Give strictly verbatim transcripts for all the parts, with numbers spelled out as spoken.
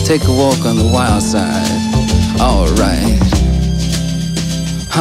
take a walk on the wild side. Alright. Ha.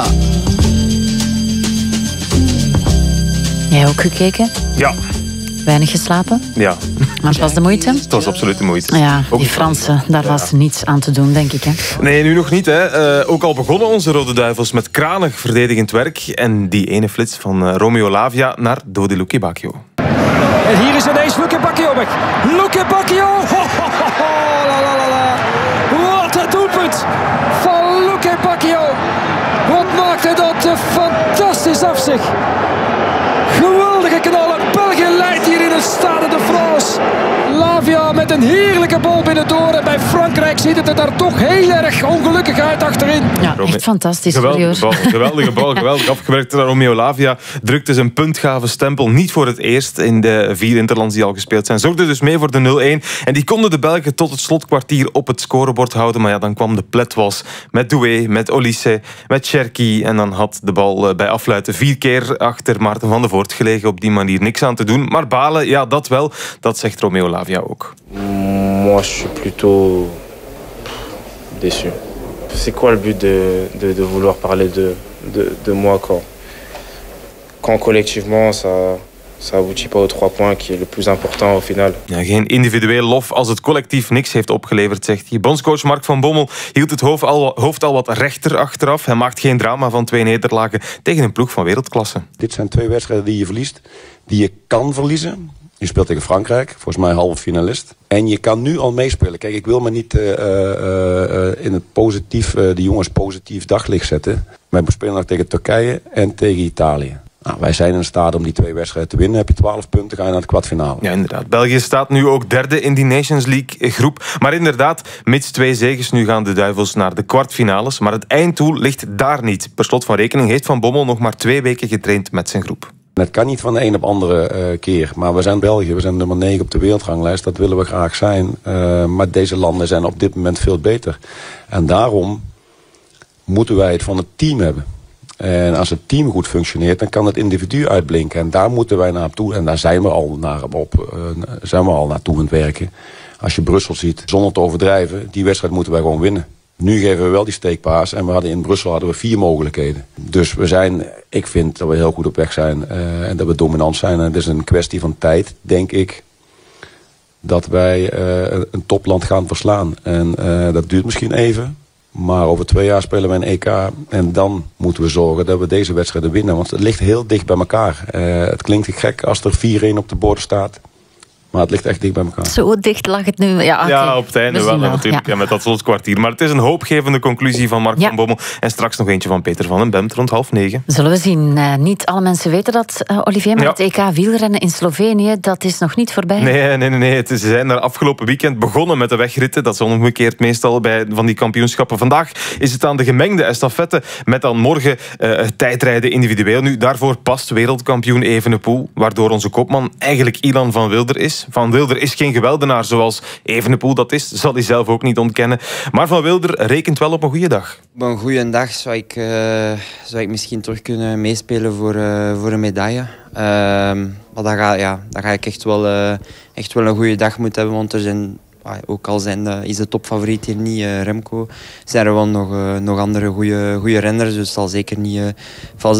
Jij ook gekeken? Ja. Weinig geslapen? Ja. Maar het was de moeite? Het was absoluut de moeite. Ja, ook die Fransen, daar ja. was niets aan te doen, denk ik. Hè? Nee, nu nog niet. Hè. Uh, ook al begonnen onze Rode Duivels met kranig verdedigend werk. En die ene flits van uh, Romeo Lavia naar Dodi Luque Bacchio. En hier is ineens Luque Bacchio weg. Luque Bacchio! Ho, ho, ho, ho, la, la, la, la. Wat een doelpunt van Luque Bacchio. Wat maakt hij dat fantastisch af, zeg. Geweldige knallen. België leidt hier in het Stade de France. Lavia met een heerlijke bal binnendoor. En bij Frankrijk ziet het er daar toch heel erg ongelukkig uit achterin. Ja, echt fantastisch. Geweldige bal, geweldige bal, geweldig afgewerkt. Romeo Lavia drukte zijn puntgave stempel niet voor het eerst in de vier interlands die al gespeeld zijn. Zorgde dus mee voor de nul-een. En die konden de Belgen tot het slotkwartier op het scorebord houden. Maar ja, dan kwam de pletwas met Doué, met Olise, met Cherki. En dan had de bal bij afluiten vier keer achter Maarten van de Voort gelegen. Op die manier niks aan te doen. Maar balen, ja, dat wel. Dat zegt Romeo Lavia ook. Moi, je suis plutôt déçu. C'est quoi le but de, de, de vouloir parler de, de, de moi quand, quand collectivement ça, ça aboutit pas aux trois points qui est le plus important au final. Ja, geen individueel lof als het collectief niks heeft opgeleverd, zegt hij. Bondscoach Mark van Bommel hield het hoofd al, hoofd al wat rechter achteraf. Hij maakt geen drama van twee nederlagen tegen een ploeg van wereldklasse. Dit zijn twee wedstrijden die je verliest, die je kan verliezen. Je speelt tegen Frankrijk, volgens mij halve finalist. En je kan nu al meespelen. Kijk, ik wil me niet uh, uh, uh, in het positief, uh, de jongens positief daglicht zetten. Wij spelen nog tegen Turkije en tegen Italië. Nou, wij zijn in staat om die twee wedstrijden te winnen. Heb je twaalf punten, ga je naar het kwartfinale. Ja, inderdaad. België staat nu ook derde in die Nations League groep. Maar inderdaad, mits twee zegens nu gaan de Duivels naar de kwartfinales. Maar het einddoel ligt daar niet. Per slot van rekening heeft Van Bommel nog maar twee weken getraind met zijn groep. Het kan niet van de een op andere uh, keer. Maar we zijn België, we zijn nummer negen op de wereldranglijst. Dat willen we graag zijn. Uh, maar deze landen zijn op dit moment veel beter. En daarom moeten wij het van het team hebben. En als het team goed functioneert, dan kan het individu uitblinken. En daar moeten wij naartoe. En daar zijn we al, naar, op, uh, zijn we al naartoe aan het werken. Als je Brussel ziet, zonder te overdrijven, die wedstrijd moeten wij gewoon winnen. Nu geven we wel die steekpaas en we hadden in Brussel hadden we vier mogelijkheden. Dus we zijn, ik vind dat we heel goed op weg zijn uh, en dat we dominant zijn. En het is een kwestie van tijd, denk ik, dat wij uh, een topland gaan verslaan. En uh, dat duurt misschien even, maar over twee jaar spelen we een E K. En dan moeten we zorgen dat we deze wedstrijden winnen. Want het ligt heel dicht bij elkaar. Uh, het klinkt gek als er vier-een op de borden staat. Maar het ligt echt dicht bij elkaar. Zo dicht lag het nu. Ja, okay. ja op het einde wel, wel natuurlijk. Ja. Ja, met dat slotkwartier. Maar het is een hoopgevende conclusie van Mark ja. van Bommel. En straks nog eentje van Peter van den Bemt rond half negen. Zullen we zien. Uh, niet alle mensen weten dat, uh, Olivier. Maar ja. het E K wielrennen in Slovenië, dat is nog niet voorbij. Nee, nee, nee. nee. Het is, ze zijn er afgelopen weekend begonnen met de wegritten. Dat is omgekeerd meestal bij van die kampioenschappen. Vandaag is het aan de gemengde estafette. Met dan morgen uh, tijdrijden individueel. Nu, daarvoor past wereldkampioen Evenepoel. Waardoor onze kopman eigenlijk Ilan van Wilder is. Van Wilder is geen geweldenaar zoals Evenepoel dat is. Dat zal hij zelf ook niet ontkennen. Maar Van Wilder rekent wel op een goede dag. Op een goede dag zou ik, uh, zou ik misschien terug kunnen meespelen voor, uh, voor een medaille. Uh, maar dan ga, ja, dan ga ik echt wel, uh, echt wel een goede dag moeten hebben. Want er zijn, uh, ook al zijn de, is de topfavoriet hier niet uh, Remco, zijn er wel nog, uh, nog andere goede renners. Dus het zal zeker niet uh, vals